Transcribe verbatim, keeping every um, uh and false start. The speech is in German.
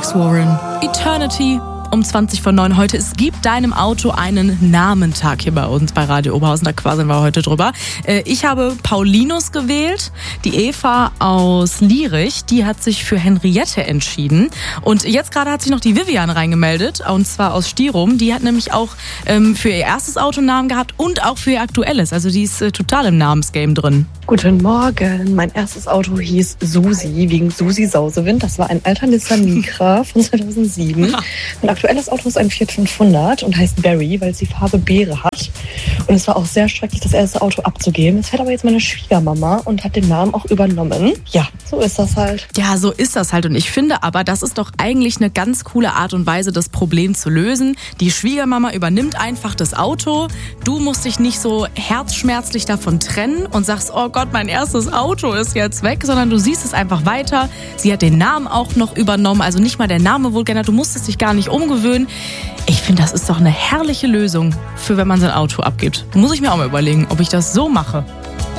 Alex Warren. Eternity. Um zwanzig vor neun heute. Es gibt deinem Auto einen Namentag hier bei uns bei Radio Oberhausen. Da quasseln wir heute drüber. Ich habe Paulinus gewählt. Die Eva aus Lierich, die hat sich für Henriette entschieden. Und jetzt gerade hat sich noch die Vivian reingemeldet. Und zwar aus Stirum. Die hat nämlich auch ähm, für ihr erstes Auto einen Namen gehabt und auch für ihr aktuelles. Also die ist äh, total im Namensgame drin. Guten Morgen. Mein erstes Auto hieß Susi, wegen Susi Sausewind. Das war ein alter Nissan Micra von zweitausendsieben. Mein aktuelles Auto ist ein Fiat fünfhundert und heißt Barry, weil es die Farbe Beere hat. Und es war auch sehr schrecklich, das erste Auto abzugeben. Es fährt aber jetzt meine Schwiegermama und hat den Namen auch übernommen. Ja, so ist das halt. Ja, so ist das halt. Und ich finde aber, das ist doch eigentlich eine ganz coole Art und Weise, das Problem zu lösen. Die Schwiegermama übernimmt einfach das Auto. Du musst dich nicht so herzschmerzlich davon trennen und sagst, oh Gott, mein erstes Auto ist jetzt weg, sondern du siehst es einfach weiter. Sie hat den Namen auch noch übernommen, also nicht mal der Name wurde geändert. Du musstest dich gar nicht umgewöhnen. Ich finde, das ist doch eine herrliche Lösung für, wenn man sein Auto abgibt. Muss ich mir auch mal überlegen, ob ich das so mache.